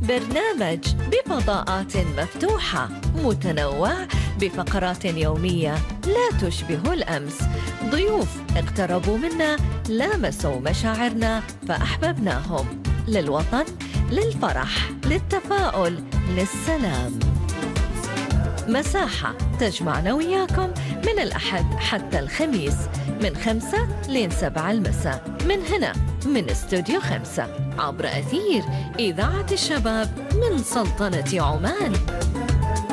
برنامج بفضاءات مفتوحة متنوع بفقرات يومية لا تشبه الأمس. ضيوف اقتربوا منا، لامسوا مشاعرنا فأحببناهم. للوطن، للفرح، للتفاؤل، للسلام. مساحة تجمعنا وياكم من الأحد حتى الخميس من 5 ل 7 المساء من هنا من استوديو 5 عبر أثير إذاعة الشباب من سلطنة عمان.